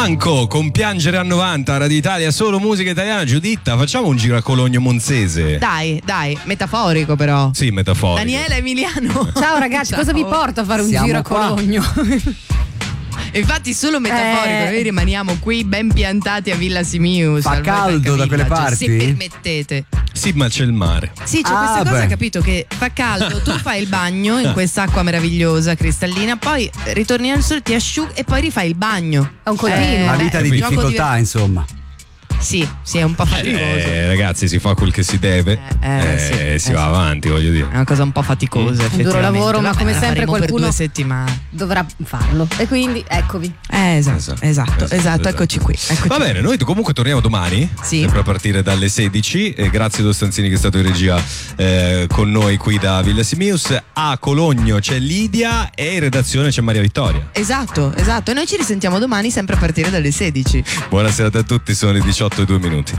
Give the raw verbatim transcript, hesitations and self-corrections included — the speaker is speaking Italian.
Franco con Piangere a novanta, Radio Italia, solo musica italiana. Giuditta, facciamo un giro a Cologno Monzese. Dai, dai, metaforico però. Sì, metaforico. Daniela Emiliano. Ciao ragazzi, Ciao. cosa vi porta a fare un Siamo giro a qua. Cologno? Infatti solo metaforico, Eh. noi rimaniamo qui ben piantati a Villa Simius. Fa al caldo Bar da quelle Village, parti? se permettete. Sì, ma c'è il mare. Sì, c'è Ah, questa cosa, beh. capito, che fa caldo, tu fai il bagno in quest'acqua meravigliosa, cristallina, poi ritorni al sole, ti asciughi e poi rifai il bagno. È un continuo. Una beh, vita di un gioco difficoltà, diver- insomma. Sì, sì, è un po' faticoso. Eh, ragazzi, si fa quel che si deve. Eh, eh, Eh, sì, si eh, va sì. avanti, voglio dire. È una cosa un po' faticosa, Un duro effettivamente. lavoro, ma Vabbè, come la sempre faremo qualcuno per due settimane. Dovrà farlo. E quindi eccovi. Eh, esatto, Esatto, esatto, esatto, esatto, esatto. eccoci qui. Eccoci Va qui. bene, noi comunque torniamo domani, Sì. sempre a partire dalle sedici. E grazie a Dostanzini che è stato in regia eh, con noi qui da Villa Simius. A Cologno c'è Lidia e in redazione c'è Maria Vittoria. Esatto, esatto. E noi ci risentiamo domani sempre a partire dalle sedici. Buonasera a tutti, sono le diciotto e due minuti.